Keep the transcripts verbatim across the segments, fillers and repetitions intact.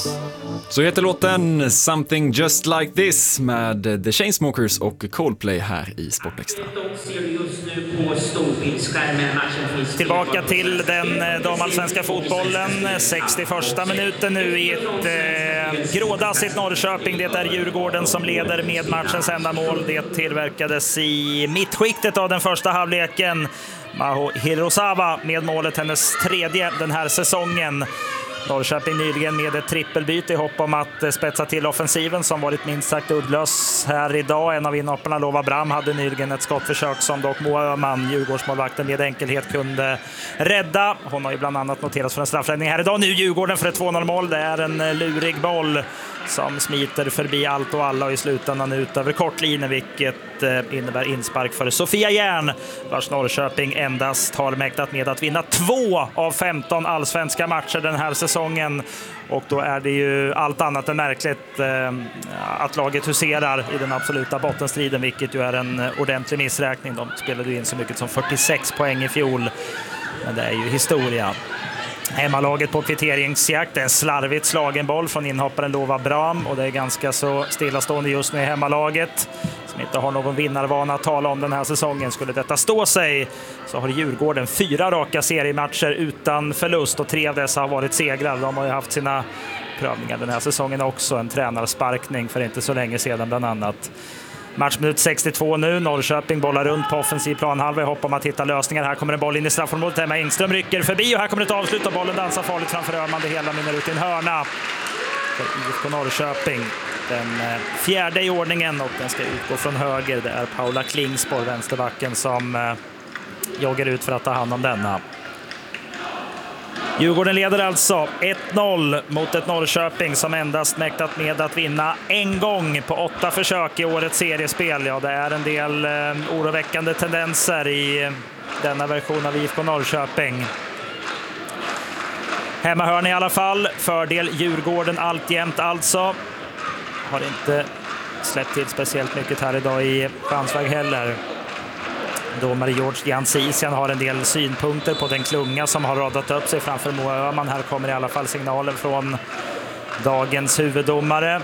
Yes. Så heter låten Something Just Like This med The Chainsmokers och Coldplay här i Sportextra. Tillbaka till den damallsvenska fotbollen. sextioförsta minuten nu i ett eh, grådassigt Norrköping. Det är Djurgården som leder med matchens enda mål. Det tillverkades i mittskiktet av den första halvleken. Maho Hirosawa med målet, hennes tredje den här säsongen. Norrköping nyligen med ett trippelbyte i hopp om att spetsa till offensiven som varit minst sagt uddlös här idag. En av inhopparna, Lova Bram, hade nyligen ett skottförsök som dock Moa Öhman, Djurgårdsmålvakten, med enkelhet kunde rädda. Hon har ju bland annat noterats för en straffräddning här idag. Nu Djurgården för ett två noll-mål. Det är en lurig boll som smiter förbi allt och alla och i slutändan ut över kortlinjen, vilket innebär inspark för Sofia Järn, vars Norrköping endast har mäktat med att vinna två av femton allsvenska matcher den här säsongen. Och då är det ju allt annat än märkligt eh, att laget huserar i den absoluta bottenstriden, vilket ju är en ordentlig missräkning. De spelade ju in så mycket som fyrtiosex poäng i fjol, men det är ju historia. Hemmalaget på kvitteringsjakt, en slarvigt slagen boll från inhopparen Lova Bram, och det är ganska så stillastående just nu i hemmalaget som inte har någon vinnarvana att tala om den här säsongen. Skulle detta stå sig så har Djurgården fyra raka seriematcher utan förlust och tre av dessa har varit segrar. De har ju haft sina prövningar den här säsongen också, en tränarsparkning för inte så länge sedan bland annat. Matchminut sextiotvå nu. Norrköping bollar runt på offensiv planhalva i hopp om att hitta lösningar. Här kommer en boll in i straffområdet. Emma Engström rycker förbi och här kommer ett avslut och bollen dansar farligt framför Öhman. Det hela minner ut i en hörna för I F K Norrköping. Den fjärde i ordningen och den ska utgå från höger. Det är Paula Klingsborg, vänsterbacken, som joggar ut för att ta hand om denna. Djurgården leder alltså ett noll mot ett Norrköping som endast mäktat med att vinna en gång på åtta försök i årets seriespel. Ja, det är en del eh, oroväckande tendenser i denna version av I F K Norrköping. Hemmahörn i alla fall. Fördel Djurgården alltjämt alltså. Har inte släppt till speciellt mycket här idag i chansväg heller. Domare George Jansisian har en del synpunkter på den klunga som har radat upp sig framför Moa Öhman. Här kommer i alla fall signalen från dagens huvuddomare.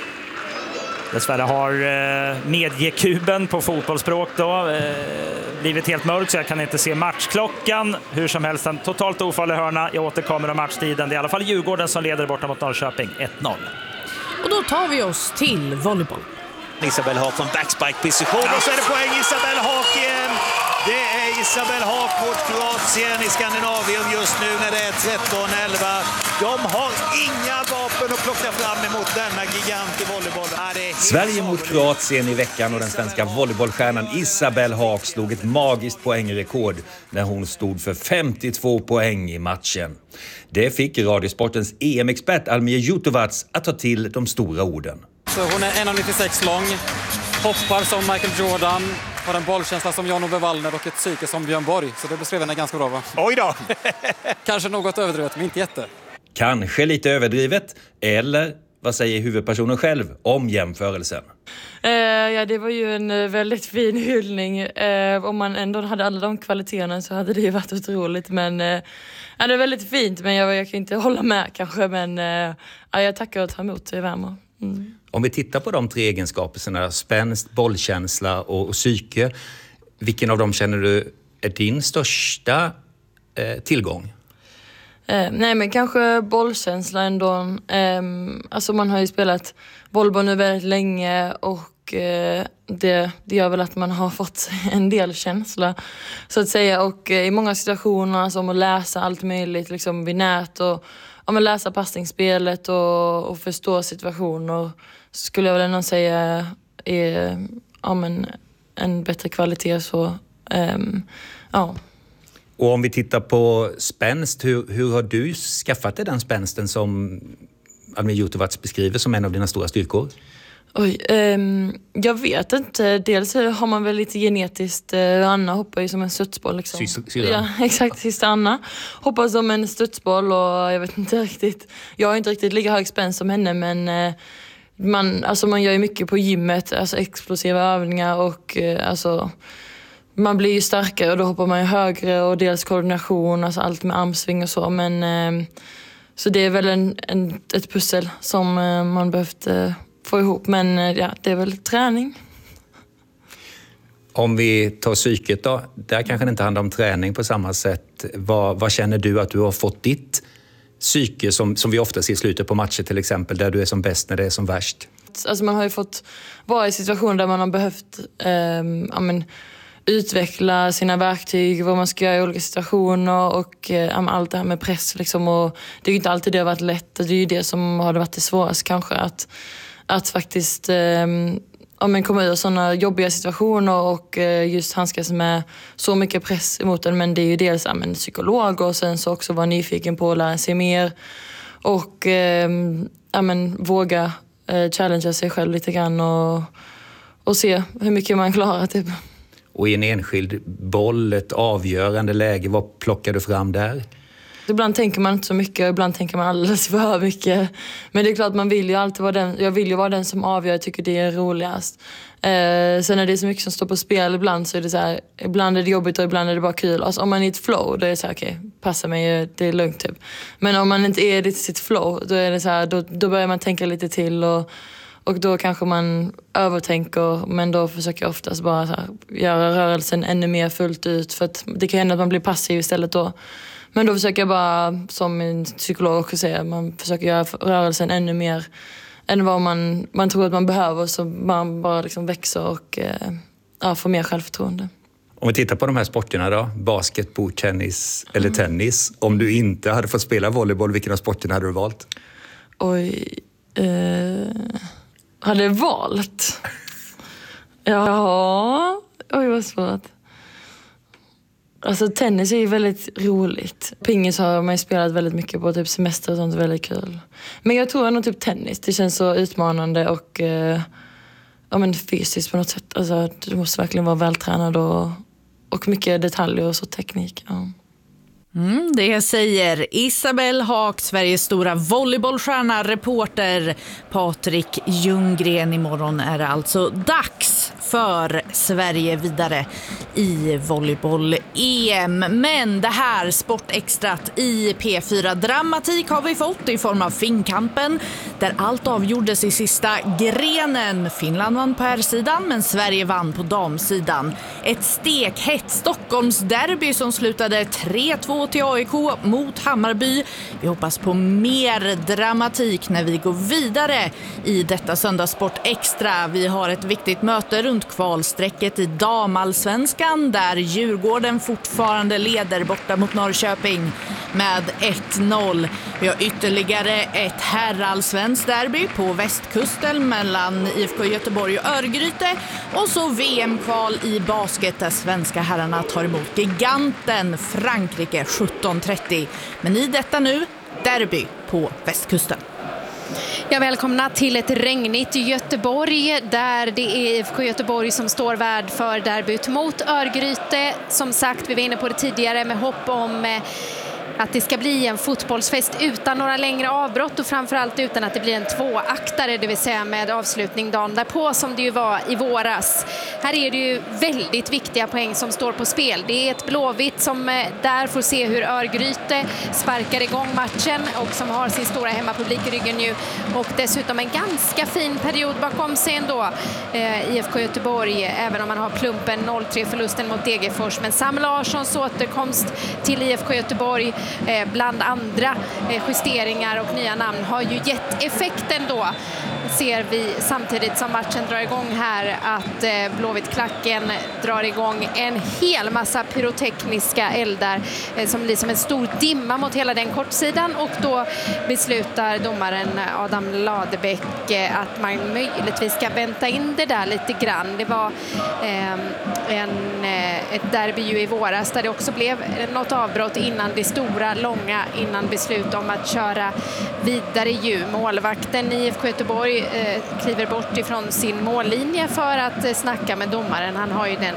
Dessvärre har eh, mediekuben på fotbollsspråk då eh, blivit helt mörk, så jag kan inte se matchklockan. Hur som helst en totalt ofarlig hörna. Jag återkommer om matchtiden. Det är i alla fall Djurgården som leder borta mot Norrköping ett noll. Och då tar vi oss till volleyboll. Isabel Haak från backspike-position och så är det poäng Isabel Haak igen. Det är Isabel Haak mot Kroatien i Skandinavien just nu när det är tretton elva. De har inga vapen att plocka fram emot denna gigant i volleyboll. Sverige mot Kroatien i veckan och den svenska volleybollstjärnan Isabel Haak slog ett magiskt poängrekord när hon stod för femtiotvå poäng i matchen. Det fick Radiosportens E M-expert Almir Jutovac att ta till de stora orden. Så hon är en komma nittiosex lång, hoppar som Michael Jordan, har en bollkänsla som Jan-Ove Wallner och ett psyke som Björn Borg. Så det beskrev henne ganska bra, va? Oj då! Kanske något överdrivet, men inte jätte. Kanske lite överdrivet, eller vad säger huvudpersonen själv om jämförelsen? Uh, ja, det var ju en uh, väldigt fin hyllning. Uh, om man ändå hade alla de kvaliteterna så hade det ju varit otroligt. Men uh, ja, det är väldigt fint, men jag, jag kan inte hålla med kanske. Men uh, ja, jag tackar och tar emot det, värmer. Mm. Om vi tittar på de tre egenskaperna, spänst, bollkänsla och, och psyke, vilken av dem känner du är din största eh, tillgång? Eh, nej, men kanske bollkänsla ändå. Eh, alltså man har ju spelat bollboll nu väldigt länge och eh, det, det gör väl att man har fått en del känsla så att säga. Och eh, i många situationer, alltså, om att läsa allt möjligt liksom vid nät och om att läsa passningsspelet och, och förstå situationer, så skulle jag väl ändå säga är ja, men en bättre kvalitet. Så, um, ja. Och om vi tittar på spänst, hur, hur har du skaffat dig den spänsten som Almir Jutovac beskriver som en av dina stora styrkor? Oj, um, jag vet inte. Dels har man väl lite genetiskt. Uh, Anna hoppar ju som en studsboll. Liksom. Sy- syra. Ja, exakt. Sista Anna hoppar som en studsboll och jag vet inte riktigt. Jag har inte riktigt lika hög spänst som henne, men uh, man, alltså man gör ju mycket på gymmet. Alltså explosiva övningar och uh, alltså man blir ju starkare och då hoppar man ju högre och dels koordination, alltså allt med armsving och så. Men uh, så det är väl en, en, ett pussel som eh, man behövt eh, få ihop. Men eh, ja, det är väl träning. Om vi tar psyket då, där kanske det inte handlar om träning på samma sätt. Vad, vad känner du att du har fått ditt psyke som, som vi ofta ser i slutet på matcher till exempel, där du är som bäst när det är som värst? Alltså man har ju fått vara i situationer där man har behövt eh, ja, men, utveckla sina verktyg, vad man ska göra i olika situationer och eh, allt det här med press liksom, och det är ju inte alltid det har varit lätt, det är ju det som har varit det svåraste kanske, att, att faktiskt eh, ja, men komma ur sådana jobbiga situationer och eh, just handskas med så mycket press emot en. Men det är ju dels ja, men, psykolog och sen så också vara nyfiken på att lära sig mer och eh, ja, men, våga eh, challengea sig själv lite grann och, och se hur mycket man klarar typ. Och i en enskild boll, ett avgörande läge, vad plockar du fram där? Ibland tänker man inte så mycket och ibland tänker man alldeles för mycket. Men det är klart man vill ju alltid vara den, jag vill ju vara den som avgör, jag tycker det är roligast. Eh, sen när det är så mycket som står på spel ibland så är det så här, ibland är det jobbigt och ibland är det bara kul. Alltså om man är i ett flow då är det så här, okej, okay, passa mig, det är lugnt typ. Men om man inte är i sitt flow då är det så här, då, då börjar man tänka lite till och Och då kanske man övertänker, men då försöker jag oftast bara så här, göra rörelsen ännu mer fullt ut. För att det kan hända att man blir passiv istället då. Men då försöker jag bara, som en psykolog också säger, man försöker göra rörelsen ännu mer än vad man, man tror att man behöver. Så man bara liksom växer och eh, ja, får mer självförtroende. Om vi tittar på de här sporterna då, basket, bordtennis eller tennis. Om du inte hade fått spela volleyboll, vilken av sporterna hade du valt? Oj... Eh... Hade jag valt? Ja, oj vad svårt. Alltså tennis är ju väldigt roligt. Pingis har man ju spelat väldigt mycket på, typ semester och sånt, väldigt kul. Men jag tror nog typ tennis, det känns så utmanande och eh, ja, men fysiskt på något sätt. Alltså du måste verkligen vara vältränad och, och mycket detaljer och så teknik, ja. Mm, det säger Isabelle Haak, Sveriges stora volleybollstjärna, reporter Patrik Ljunggren. Imorgon är det alltså dags för Sverige vidare i volleyboll-E M. Men det här sportextrat i P fyra Dramatik har vi fått i form av Finnkampen, där allt avgjordes i sista grenen. Finland vann på herrsidan, men Sverige vann på damsidan. Ett stekhett Stockholmsderby som slutade tre två till A I K mot Hammarby. Vi hoppas på mer dramatik när vi går vidare i detta söndagssport extra. Vi har ett viktigt möte runt kvalsträcket i damallsvenskan, där Djurgården fortfarande leder borta mot Norrköping med ett noll. Vi har ytterligare ett herrallsvenskt derby på västkusten mellan I F K Göteborg och Örgryte, och så V M-kval i basket där svenska herrarna tar emot giganten Frankrike sjutton trettio. Men i detta nu, derby på västkusten. Jag välkomnar till ett regnigt Göteborg, där det är I F K Göteborg som står värd för derbyt mot Örgryte. Som sagt, vi var inne på det tidigare med hopp om att det ska bli en fotbollsfest utan några längre avbrott och framförallt utan att det blir en tvåaktare, det vill säga med avslutning dagen därpå som det ju var i våras. Här är det ju väldigt viktiga poäng som står på spel. Det är ett Blåvitt som där får se hur Örgryte sparkar igång matchen och som har sin stora hemmapublik i ryggen nu, och dessutom en ganska fin period bakom sig ändå, eh, I F K Göteborg, även om man har plumpen noll tre förlusten mot Degerfors. Men Sam Larssons återkomst till I F K Göteborg Eh, bland andra eh, justeringar och nya namn har ju gett effekten då. Ser vi samtidigt som matchen drar igång här att eh, Blåvitt-klacken drar igång en hel massa pyrotekniska eldar eh, som blir som en stor dimma mot hela den kortsidan, och då beslutar domaren Adam Ladebäck eh, att man möjligtvis ska vänta in det där lite grann. Det var eh, en, eh, ett derby ju i våras där det också blev något avbrott innan det stora, långa, innan beslut om att köra vidare ju. Målvakten i I F K Göteborg eh, kliver bort ifrån sin mållinje för att eh, snacka med domaren. Han har ju den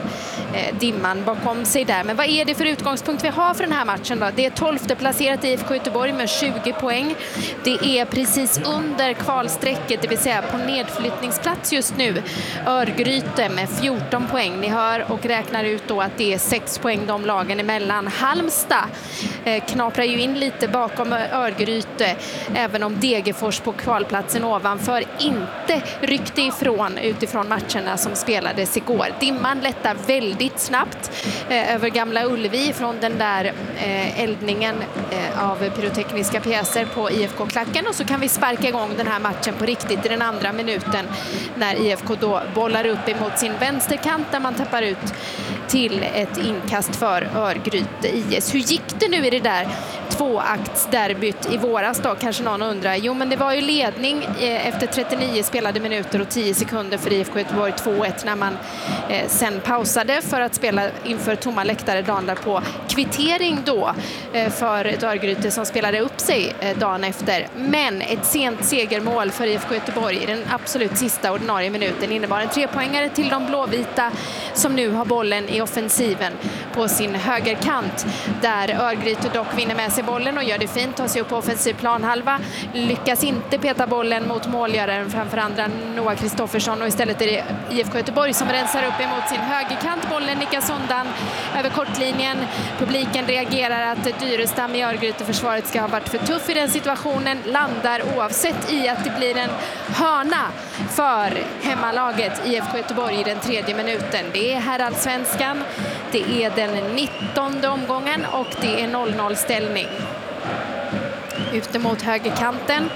eh, dimman bakom sig där. Men vad är det för utgångspunkt vi har för den här matchen då? Det är tolfte placerat I F K Göteborg med tjugo poäng. Det är precis under kvalstrecket, det vill säga på nedflyttningsplats just nu, Örgryte med fjorton poäng. Ni hör och räknar ut då att det är sex poäng de lagen emellan. Halmstad eh, knaprar ju in lite bakom Örgryte, även om Degerfors på kvalplatsen ovanför inte ryckte ifrån utifrån matcherna som spelades igår. Dimman lättar väldigt snabbt eh, över Gamla Ullevi från den där eh, eldningen eh, av pyrotekniska pjäser på I F K-klacken, och så kan vi sparka igång den här matchen på riktigt i den andra minuten när I F K då bollar upp emot sin vänsterkant där man tappar ut till ett inkast för Örgryte I S. Hur gick det nu i det där tvåaktsderbyt i våras då? Kanske någon undrar. Jo, men det var ju ledning eh, efter trettionio spelade minuter och tio sekunder för I F K Göteborg två ett när man eh, sen pausade för att spela inför tomma läktare dagen därpå. Kvittering då eh, för ett Örgryte som spelade upp sig eh, dagen efter. Men ett sent segermål för I F K Göteborg i den absolut sista ordinarie minuten innebar en trepoängare till de blåvita som nu har bollen i offensiven på sin högerkant, där Örgryte dock vinner med sig bollen och gör det fint, tar sig upp på offensiv planhalva, lyckas inte peta bollen mot målgöraren framför andra Noah Kristoffersson, och istället är det I F K Göteborg som rensar upp emot sin högerkant. Bollen nickas undan över kortlinjen. Publiken reagerar att Dyrestam i Örgryte-försvaret ska ha varit för tuff i den situationen, landar oavsett i att det blir en hörna för hemmalaget I F K Göteborg i den tredje minuten. Det är herrallsvenskan, det är den nittonde omgången och det är noll noll ställning. Ute mot högerkanten.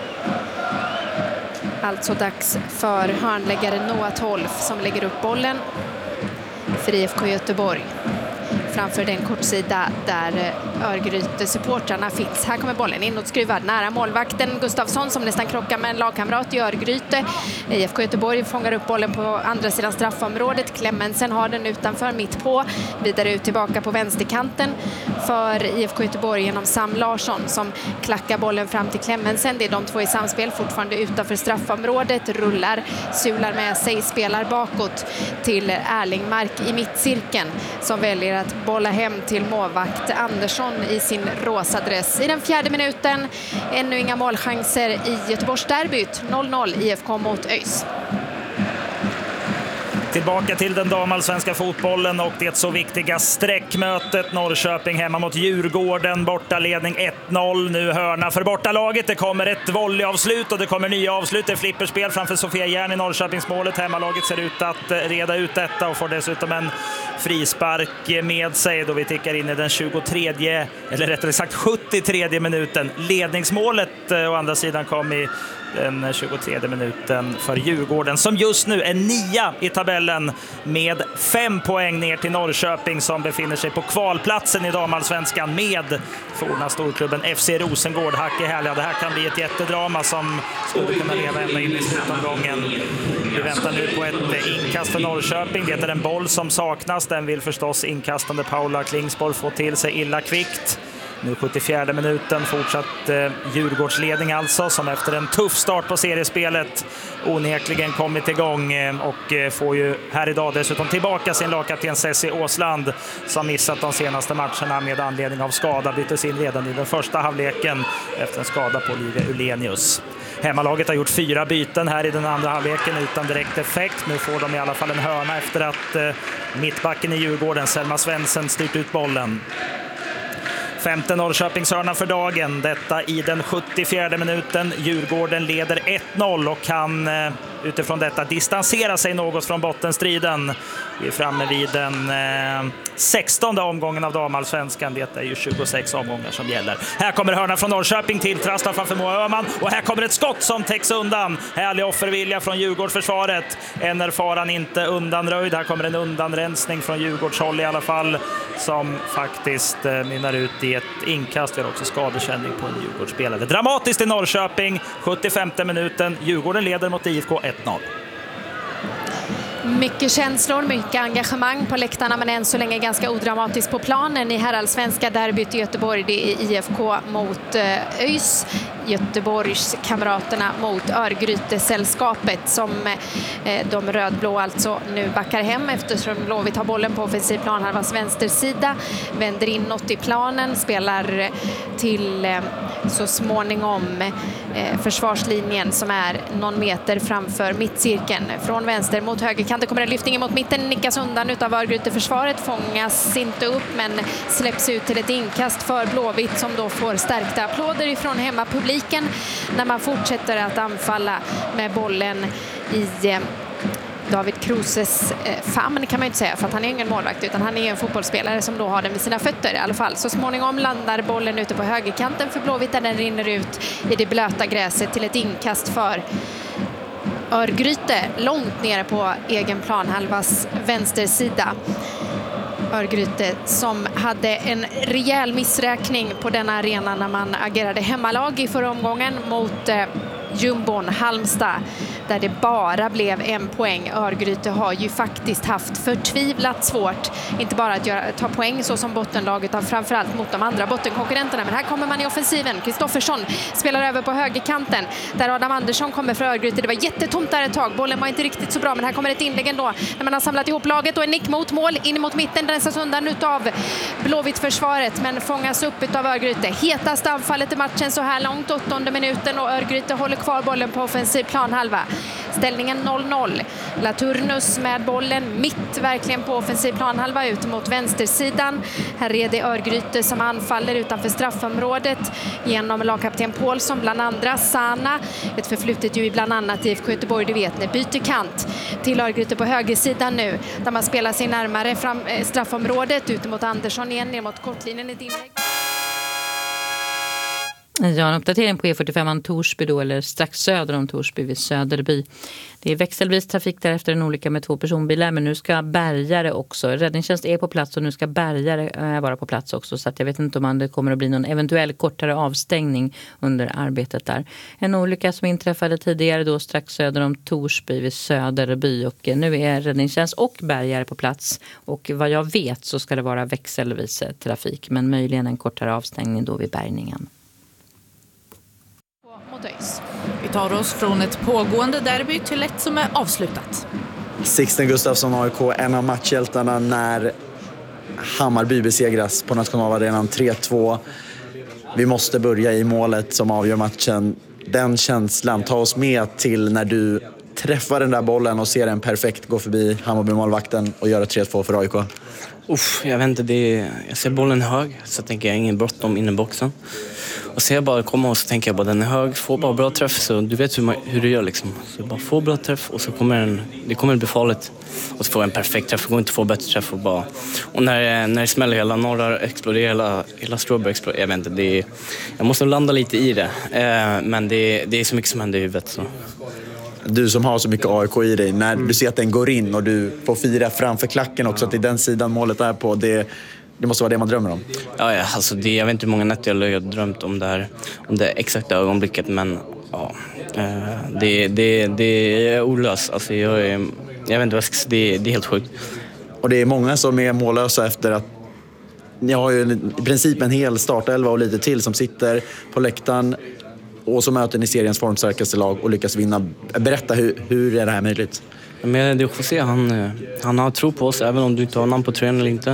Alltså dags för hörnläggare Noah Tolf som lägger upp bollen för I F K Göteborg framför den kortsida där Örgryte-supportrarna finns. Här kommer bollen inåtskruvad nära målvakten Gustafsson som nästan krockar med en lagkamrat i Örgryte. I F K Göteborg fångar upp bollen på andra sidan straffområdet. Klemmensen har den utanför, mitt på. Vidare ut tillbaka på vänsterkanten för I F K Göteborg genom Sam Larsson som klackar bollen fram till Klemmensen. Det är de två i samspel, fortfarande utanför straffområdet. Rullar, sular med sig, spelar bakåt till Erling Mark i mittcirkeln som väljer att bolla hem till målvakt Andersson i sin rosa dress. I den fjärde minuten ännu inga målchanser i Göteborgs derbyt. noll noll I F K mot ÖIS. Tillbaka till den damallsvenska fotbollen och det så viktiga sträckmötet. Norrköping hemma mot Djurgården. Bortaledning ett noll. Nu hörna för bortalaget. Det kommer ett volleyavslut och det kommer nya avslut. Det är flipperspel framför Sofia Järn i Norrköpingsmålet. Hemmalaget ser ut att reda ut detta och får dessutom en frispark med sig då vi tickar in i den tjugotredje, eller rättare sagt sjuttiotredje minuten. Ledningsmålet å andra sidan kom i den tjugotredje minuten för Djurgården som just nu är nia i tabellen med fem poäng ner till Norrköping som befinner sig på kvalplatsen i damallsvenskan med forna storklubben F C Rosengård. Hack i härliga. Det här kan bli ett jättedrama som skulle kunna leva ända in i slutomgången. Vi väntar nu på ett inkast för Norrköping. Det är en boll som saknas. Den vill förstås inkastande Paula Klingsborg få till sig illa kvickt. Nu sjuttiofjärde minuten, fortsatt eh, Djurgårdsledning alltså, som efter en tuff start på seriespelet onekligen kommit igång eh, och eh, får ju här idag dessutom tillbaka sin lagkapten Cessi Åsland som missat de senaste matcherna med anledning av skada. Byttes in redan i den första halvleken efter en skada på Olivia Ulenius. Hemmalaget har gjort fyra byten här i den andra halvleken utan direkt effekt. Nu får de i alla fall en hörna efter att eh, mittbacken i Djurgården, Selma Svensson, styrt ut bollen. Femte Norrköpingshörna för dagen. Detta i den sjuttiofjärde minuten. Djurgården leder ett noll och kan eh, utifrån detta distansera sig något från bottenstriden. Vi är framme vid den eh, sextonde omgången av damallsvenskan. Det är ju tjugosex omgångar som gäller. Här kommer hörna från Norrköping till trasslar framför Moa Öhman. Och här kommer ett skott som täcks undan. Härlig offervilja från Djurgårdsförsvaret. Än är faran inte undanröjd. Här kommer en undanrensning från Djurgårdshåll i alla fall. Som faktiskt eh, minnar ut i ett inkast. Vi har också skadekänning på en Djurgårdsspelare. Dramatiskt i Norrköping. sjuttiofemte minuten. Djurgården leder mot I F K ett noll. Mycket känslor, mycket engagemang på läktarna, men än så länge ganska odramatiskt på planen i herrallsvenska derbyt i Göteborg. Det är I F K mot ÖIS. Göteborgs kamraterna mot Örgryte-sällskapet som eh, de rödblå alltså nu backar hem eftersom Blåvitt har bollen på offensiv planhalvas vänstersida, vänder inåt i planen, spelar till eh, så småningom eh, försvarslinjen som är någon meter framför mittcirkeln. Från vänster mot högerkanten kommer en lyftning mot mitten, nickas undan utav Örgryte-försvaret, fångas inte upp men släpps ut till ett inkast för Blåvitt som då får stärkta applåder ifrån hemmapubliken när man fortsätter att anfalla med bollen i eh, David Kroses eh, famn kan man inte säga för att han är ingen målvakt utan han är en fotbollsspelare som då har den vid sina fötter i alla fall. Så småningom landar bollen ute på högerkanten för Blåvitt där den rinner ut i det blöta gräset till ett inkast för Örgryte långt nere på egen planhalvas vänstersida. Örgryte som hade en rejäl missräkning på denna arena när man agerade hemmalag i förra omgången mot eh, Jumbon Halmstad där det bara blev en poäng. Örgryte har ju faktiskt haft förtvivlat svårt, inte bara att göra, ta poäng så som bottenlaget utan framförallt mot de andra bottenkonkurrenterna. Men här kommer man i offensiven. Kristoffersson spelar över på högerkanten där Adam Andersson kommer för Örgryte. Det var jättetomt där ett tag. Bollen var inte riktigt så bra men här kommer ett inlägg ändå när man har samlat ihop laget och en nick mot mål in mot mitten. Den rensas undan utav Blåvitt-försvaret men fångas upp utav Örgryte. Hetast anfallet i matchen så här långt, åttonde minuten och Örgryte håller kvar bollen på offensiv planhalva. Ställningen noll noll. Laturnus med bollen mitt verkligen på offensiv planhalva ut mot vänstersidan. Här är det Örgryte som anfaller utanför straffområdet genom lagkapten Paulsson bland andra. Sana, ett förflutet ju i bland annat I F K Göteborg, det vet ni, byter kant till Örgryte på högersidan nu där man spelar sig närmare fram, eh, straffområdet ut mot Andersson igen ner mot kortlinjen i ett inlägg. Ja, en uppdatering på E fyrtiofem Torsby då, eller strax söder om Torsby vid Söderby. Det är växelvis trafik där efter en olycka med två personbilar men nu ska bärgare också. Räddningstjänst är på plats och nu ska bärgare vara på plats också så att jag vet inte om det kommer att bli någon eventuell kortare avstängning under arbetet där. En olycka som inträffade tidigare då strax söder om Torsby vid Söderby och nu är räddningstjänst och bärgare på plats och vad jag vet så ska det vara växelvis trafik men möjligen en kortare avstängning då vid bärgningen. Vi tar oss från ett pågående derby till ett som är avslutat. Sixten Gustafsson, A I K, en av matchhjältarna när Hammarby besegras på Nationalarenan tre två. Vi måste börja i målet som avgör matchen. Den känslan, ta oss med till när du träffar den där bollen och ser den perfekt gå förbi Hammarby-målvakten och göra tre två för A I K. Uff, jag vet inte, det är, jag ser bollen hög så tänker jag ingen bråttom in i boxen. Och ser jag bara komma och så tänker jag bara den är hög, får bara bra träff så du vet hur, man, hur du gör liksom. Så bara få bra träff och så kommer den, det kommer bli farligt. Och så får jag en perfekt träff, går inte att få bättre träff och bara. Och när, när det smäller hela norra exploderar, hela, hela Strawberry exploderar, jag vet inte, det är, jag måste landa lite i det. Eh, men det, det är så mycket som händer i huvudet så. Du som har så mycket A I K i dig, när du ser att den går in och du får fira framför klacken också, att det är den sidan målet är på, det, det måste vara det man drömmer om. Ja, ja alltså det, jag vet inte hur många nätter jag har drömt om det här, om det exakta ögonblicket, men ja, det, det, det är olöst. Alltså jag, är, jag vet inte vad jag ska säga, det, det är helt sjukt. Och det är många som är mållösa efter att ni har ju i princip en hel startelva och lite till som sitter på läktaren. Och så möter ni seriens formstarkaste lag och lyckas vinna. Berätta, hur, hur är det här möjligt? Men det är José, han, han har tro på oss även om du inte har namn på tröjan eller inte.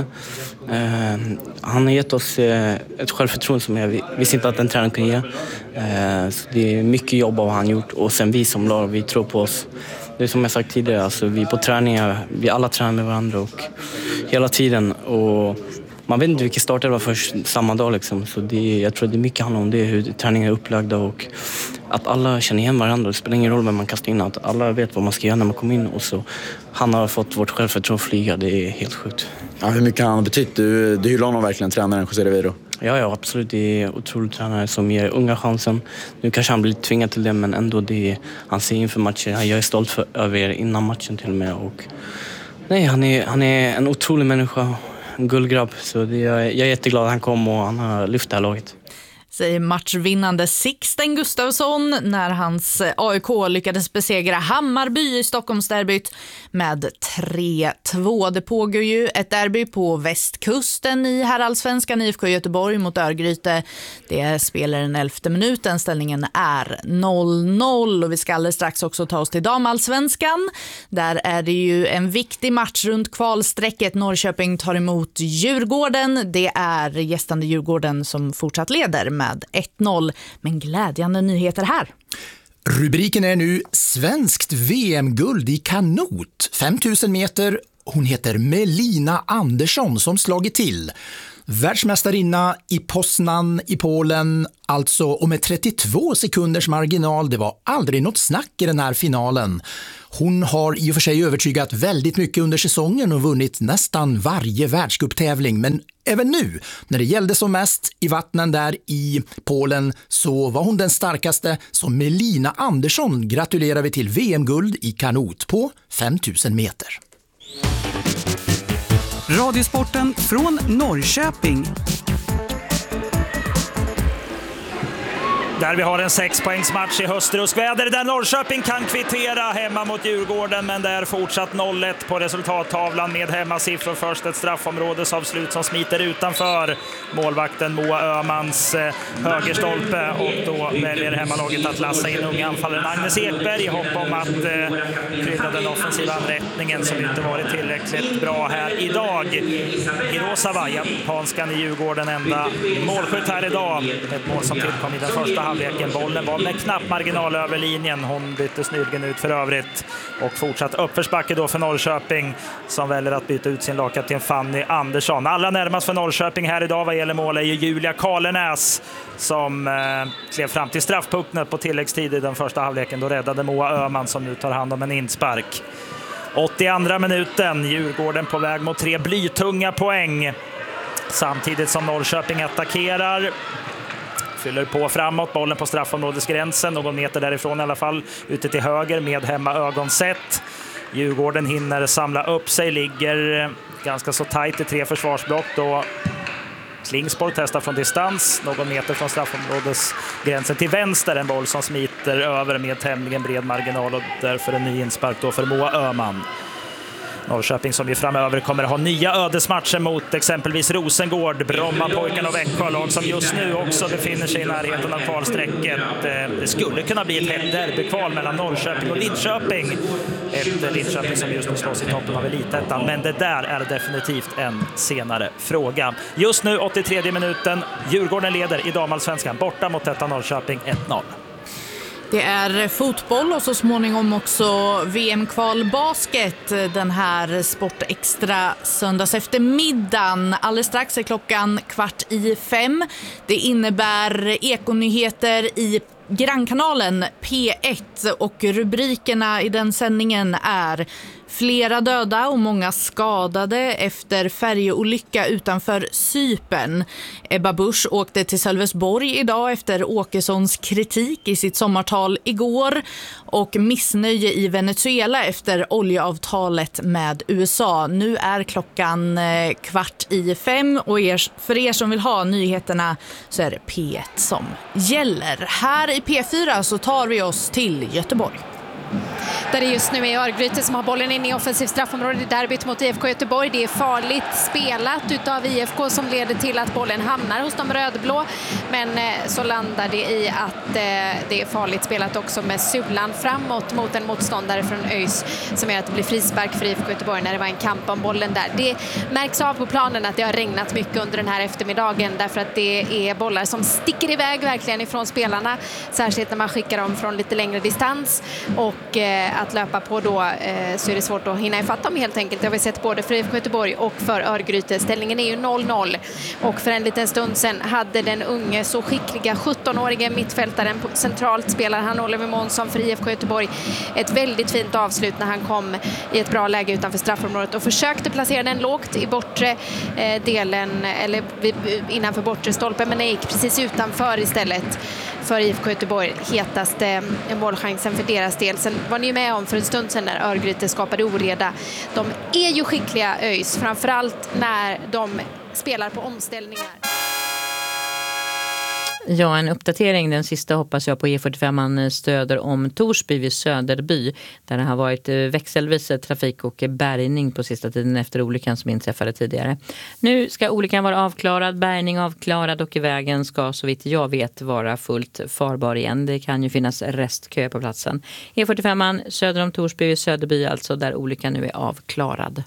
Eh, han har gett oss eh, ett självförtroende som jag visste inte att en tränare kunde ge. Eh, så det är mycket jobb av han gjort och sen vi som lag, vi tror på oss. Det är som jag sagt tidigare, alltså, vi på träningar, vi alla tränar med varandra och hela tiden. Och man vet inte vilken start det var först samma dag liksom. Så det, jag tror det är mycket handlar om det, hur träningen är upplagda och att alla känner igen varandra. Det spelar ingen roll vem man kastar in, att alla vet vad man ska göra när man kommer in. Och så han har fått vårt självförtroende att flyga, det är helt sjukt. Ja, hur mycket han har betytt? Du, du hyllar honom verkligen, tränaren José Rivero. Ja, ja, absolut. Det är otroligt tränare som ger unga chansen. Nu kanske han blir tvingad till det, men ändå det är, han ser inför matchen. Jag är stolt för, över er innan matchen till och med. Och, nej, han är, han är en otrolig människa. En guldgrabb, så det, jag är jätteglad att han kom och han har lyft det här laget. säger matchvinnande Sixten Gustafsson när hans A I K lyckades besegra Hammarby i Stockholmsderbyt med tre två. Det pågår ju ett derby på västkusten i herrallsvenskan, I F K Göteborg mot Örgryte. Det spelar den elfte minuten, ställningen är noll noll och vi ska alldeles strax också ta oss till damallsvenskan. Där är det ju en viktig match runt kvalsträcket. Norrköping tar emot Djurgården. Det är gästande Djurgården som fortsatt leder med ett noll. Men glädjande nyheter här. Rubriken är nu svenskt V M-guld i kanot. fem tusen meter. Hon heter Melina Andersson som slagit till. Världsmästarinna i Poznan i Polen, alltså, och med trettiotvå sekunders marginal. Det var aldrig något snack i den här finalen. Hon har i och för sig övertygat väldigt mycket under säsongen och vunnit nästan varje världscuptävling. Men även nu, när det gällde som mest i vattnen där i Polen, så var hon den starkaste. Så Melina Andersson gratulerar vi till V M-guld i kanot på fem tusen meter. Radiosporten från Norrköping. Där vi har en sexpoängsmatch i höstruskväder där Norrköping kan kvittera hemma mot Djurgården, men det är fortsatt noll ett på resultattavlan med hemmasiffror. Först ett straffområdesavslut som smiter utanför målvakten Moa Öhmans eh, högerstolpe, och då väljer hemmalaget att lassa in unga anfallaren Agnes Ekberg i hopp om att eh, krydda den offensiva anrättningen som inte varit tillräckligt bra här idag. Hirosawa, japanskan i Djurgården, enda målskytt här idag. Ett mål som tillkom i den första halvleken. Bollen var med knapp marginal över linjen. Hon byttes nyligen ut för övrigt. Och fortsatt uppförsbacke då för Norrköping som väljer att byta ut sin lagkapten Fanny Andersson. Allra närmast för Norrköping här idag vad gäller mål är ju Julia Karlenäs som eh, klev fram till straffpunkten på tilläggstid i den första halvleken. Då räddade Moa Öhman som nu tar hand om en inspark. åttioandra minuten. Djurgården på väg mot tre blytunga poäng. Samtidigt som Norrköping attackerar. Fyller på framåt, bollen på straffområdesgränsen, någon meter därifrån i alla fall, ute till höger med hemma ögonsätt. Djurgården hinner samla upp sig, ligger ganska så tajt i tre försvarsblock då Klingspor testar från distans, någon meter från straffområdesgränsen till vänster, en boll som smiter över med tämligen bred marginal och därför en ny inspark då för Moa Öhman. Norrköping som ju framöver kommer att ha nya ödesmatcher mot exempelvis Rosengård, Bromma, Pojkarna och Växjö, lag som just nu också befinner sig i närheten av kvalsträcket. Det skulle kunna bli ett hett derbykval mellan Norrköping och Lidköping. Ett Lidköping som just nu slås i toppen av elitettan, men det där är definitivt en senare fråga. Just nu åttiotredje minuten, Djurgården leder i damallsvenskan borta mot detta Norrköping ett noll. Det är fotboll och så småningom också V M-kval basket den här Sportextra söndags eftermiddagen. Alldeles strax är klockan kvart i fem. Det innebär ekonyheter i Grannkanalen P ett och rubrikerna i den sändningen är: flera döda och många skadade efter färjeolycka utanför Cypern. Ebba Busch åkte till Sölvesborg idag efter Åkessons kritik i sitt sommartal igår. Och missnöje i Venezuela efter oljeavtalet med U S A. Nu är klockan kvart i fem och er, för er som vill ha nyheterna så är det P ett som gäller. Här i P fyra så tar vi oss till Göteborg. Där det just nu är Örgryte som har bollen in i offensiv straffområde i derbyt mot I F K Göteborg. Det är farligt spelat utav I F K som leder till att bollen hamnar hos de rödblå. Men så landar det i att det är farligt spelat också med sulan framåt mot en motståndare från ÖIS som gör att det blir frispark för I F K Göteborg när det var en kamp om bollen där. Det märks av på planen att det har regnat mycket under den här eftermiddagen därför att det är bollar som sticker iväg verkligen ifrån spelarna. Särskilt när man skickar dem från lite längre distans och eh, att löpa på då eh, så är det svårt att hinna ifatt dem helt enkelt. Det har vi sett både för I F K Göteborg och för Örgryte. Ställningen är ju noll noll och för en liten stund sedan hade den unge så skickliga sjuttonårige mittfältaren centralt spelar han Oliver Månsson för I F K Göteborg ett väldigt fint avslut när han kom i ett bra läge utanför straffområdet och försökte placera den lågt i bortre eh, delen eller innanför bortre stolpen, men det gick precis utanför istället för I F K Göteborg. Hetaste målchansen för deras del. Sen var ni med om för en stund sedan när Örgryte skapade oreda. De är ju skickliga ÖIS, framförallt när de spelar på omställningar. Ja, en uppdatering. Den sista hoppas jag på E fyrtiofem stöder om Torsby vid Söderby. Där det har varit växelvis trafik och bärgning på sista tiden efter olyckan som inträffade tidigare. Nu ska olyckan vara avklarad, bärgning avklarad och vägen ska så vitt jag vet vara fullt farbar igen. Det kan ju finnas restkö på platsen. E fyrtiofem söder om Torsby vid Söderby, alltså där olyckan nu är avklarad.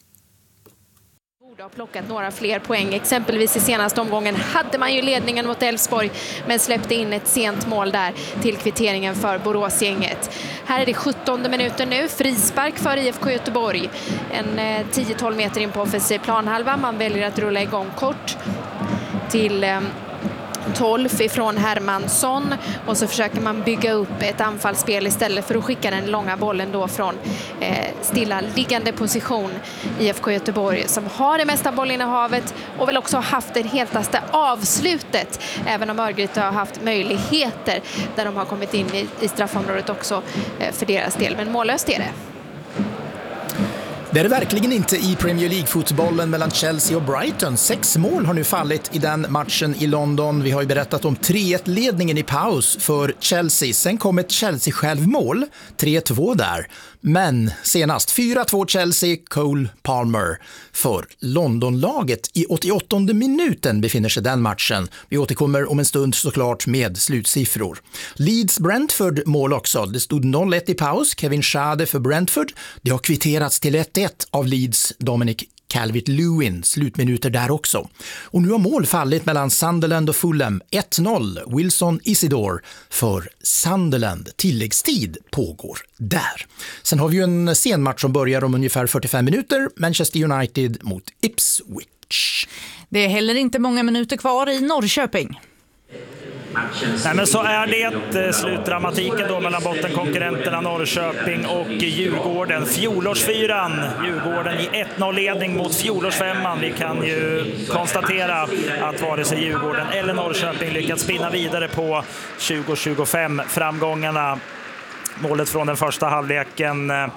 Har plockat några fler poäng. Exempelvis i senaste omgången hade man ju ledningen mot Elfsborg men släppte in ett sent mål där till kvitteringen för Boråsgänget. Här är det sjuttonde minuten nu. Frispark för I F K Göteborg. En eh, tio till tolv meter in på offensiv planhalva. Man väljer att rulla igång kort till eh, tolv ifrån Hermansson och så försöker man bygga upp ett anfallsspel istället för att skicka den långa bollen då från eh, stilla liggande position. I F K Göteborg som har det mesta bollinnehavet och väl också haft det hetaste avslutet, även om Örgryte har haft möjligheter där de har kommit in i, i straffområdet också eh, för deras del, men mållöst är det. Det är det verkligen inte i Premier League-fotbollen mellan Chelsea och Brighton. Sex mål har nu fallit i den matchen i London. Vi har ju berättat om tre ett-ledningen i paus för Chelsea. Sen kom ett Chelsea-självmål, tre två där. Men senast fyra två Chelsea, Cole Palmer för Londonlaget. I åttioåttonde minuten befinner sig den matchen. Vi återkommer om en stund såklart med slutsiffror. Leeds Brentford mål också. Det stod noll ett i paus. Kevin Schade för Brentford. Det har kvitterats till ett ett av Leeds Dominic Calvert-Lewin, slutminuter där också. Och nu har mål fallit mellan Sunderland och Fulham, ett noll. Wilson Isidore för Sunderland. Tilläggstid pågår där. Sen har vi ju en sen match som börjar om ungefär fyrtiofem minuter. Manchester United mot Ipswich. Det är heller inte många minuter kvar i Norrköping. Nej, men så är det slutdramatiken då mellan bottenkonkurrenterna Norrköping och Djurgården. Fjolårsfyran, Djurgården i ett noll-ledning mot fjolårsfemman. Vi kan ju konstatera att vare sig Djurgården eller Norrköping lyckats spinna vidare på tjugo tjugofem framgångarna. Målet från den första halvleken eh,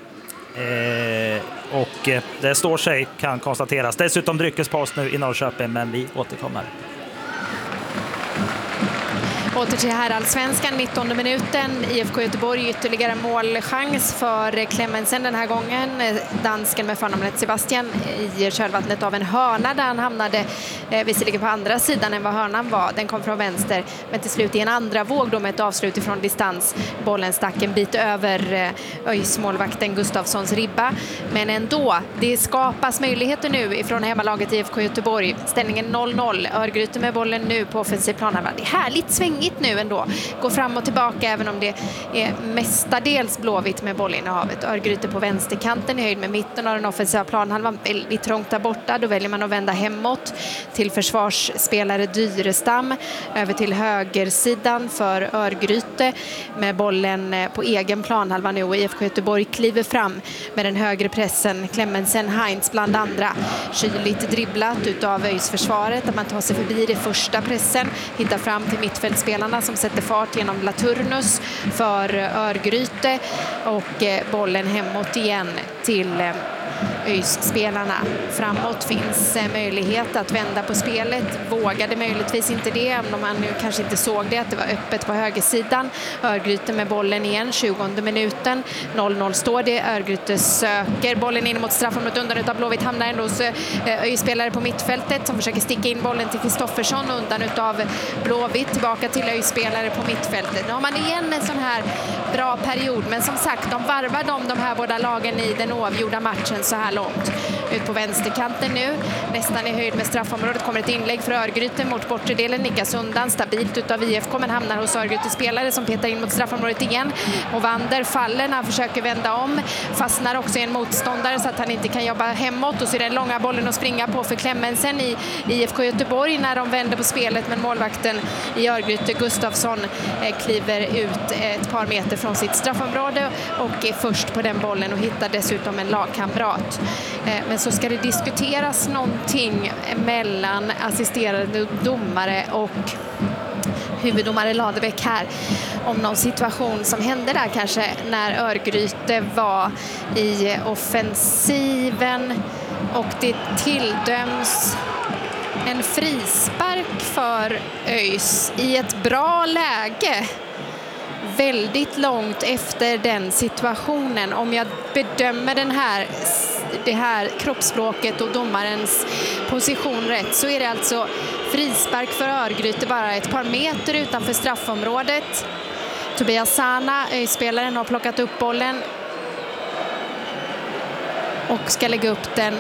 och det står sig, kan konstateras. Dessutom dryckespaus nu i Norrköping, men vi återkommer. Åter till herrallsvenskan, nittonde minuten. I F K Göteborg ytterligare målchans för Clemmensen den här gången. Dansken med förnamnet Sebastian i kölvattnet av en hörna där han hamnade eh, visserligen på andra sidan än vad hörnan var. Den kom från vänster, men till slut i en andra våg då med ett avslut ifrån distans. Bollen stack en bit över eh, Öjs-målvakten Gustafssons ribba. Men ändå, det skapas möjligheter nu ifrån hemmalaget i F K Göteborg. Ställningen noll noll. Örgryte med bollen nu på offensiv planhalva. Det är härligt svängigt nu ändå. Går fram och tillbaka även om det är mestadels blåvitt med bollinnehavet. Örgryte på vänsterkanten i höjd med mitten av den offensiva planhalvan. Väldigt trångt där borta. Då väljer man att vända hemåt till försvarsspelare Dyrestam. Över till högersidan för Örgryte med bollen på egen planhalva nu. Och I F K Göteborg kliver fram med den högre pressen. Clemmensen Heinz bland andra. Kyligt dribblat utav Öjs-försvaret. Att man tar sig förbi det första pressen. Hittar fram till mittfältspelarna som sätter fart genom Laturnus för Örgryte och bollen hemåt igen till Öjs-spelarna. Framåt finns möjlighet att vända på spelet. Vågade möjligtvis inte det, även om man nu kanske inte såg det, att det var öppet på högersidan. Örgryte med bollen igen, tjugonde minuten. noll noll står det. Örgryte söker bollen in mot straffområdet undan utav Blåvitt. Hamnar ändå hos Öjs-spelare på mittfältet som försöker sticka in bollen till Kristoffersson undan utav Blåvitt. Tillbaka till Öjs-spelare på mittfältet. Nu har man igen en sån här bra period, men som sagt, de varvar de, de här båda lagen i den oavgjorda matchen så här långt. Ut på vänsterkanten nu, nästan i höjd med straffområdet, kommer ett inlägg för Örgryte mot bortre delen, nickas undan stabilt utav I F K, men hamnar hos Örgryte spelare som petar in mot straffområdet igen. Och Wander faller när han försöker vända om, fastnar också i en motståndare så att han inte kan jobba hemåt, och så är den långa bollen att springa på för Clemmensen i I F K Göteborg när de vänder på spelet, men målvakten i Örgryte, Gustafsson, eh, kliver ut ett par meter från sitt straffområde och är först på den bollen och hittar dessutom en lagkamrat. Men så ska det diskuteras någonting mellan assisterande domare och huvuddomare Ladebäck här om någon situation som hände där kanske när Örgryte var i offensiven och det tilldöms en frispark för ÖIS i ett bra läge. Väldigt långt efter den situationen. Om jag bedömer den här, det här kroppsspråket och domarens position rätt, så är det alltså frispark för Örgryte bara ett par meter utanför straffområdet. Tobias Sana, ÖIS-spelaren, har plockat upp bollen och ska lägga upp den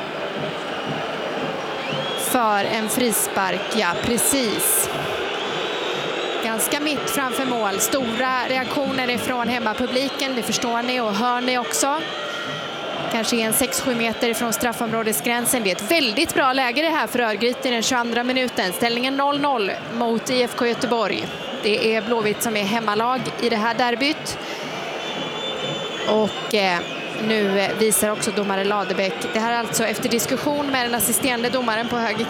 för en frispark. Ja, precis. Ganska mitt framför mål. Stora reaktioner ifrån hemmapubliken, det förstår ni och hör ni också. Kanske en sex sju meter ifrån straffområdesgränsen. Det är ett väldigt bra läge det här för Örgryte i den tjugoandra minuten. Ställningen noll noll mot I F K Göteborg. Det är Blåvitt som är hemmalag i det här derbyt. Och eh, nu visar också domare Ladebäck. Det här är alltså efter diskussion med den assisterande domaren på höger